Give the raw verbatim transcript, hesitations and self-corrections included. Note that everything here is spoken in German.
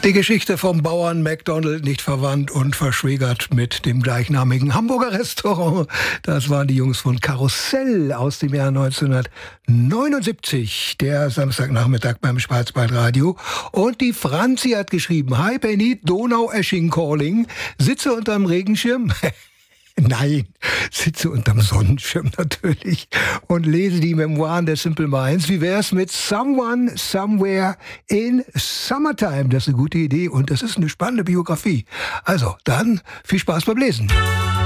Die Geschichte vom Bauern McDonald, nicht verwandt und verschwägert mit dem gleichnamigen Hamburger Restaurant. Das waren die Jungs von Karussell aus dem Jahr neunzehnhundertneunundsiebzig. Der Samstagnachmittag beim Schwarzwaldradio. Und die Franzi hat geschrieben: Hi Benny, Donau-Esching calling. Sitze unterm Regenschirm. Nein, sitze unterm Sonnenschirm natürlich und lese die Memoiren der Simple Minds. Wie wär's mit Someone, Somewhere in Summertime? Das ist eine gute Idee und das ist eine spannende Biografie. Also, dann viel Spaß beim Lesen.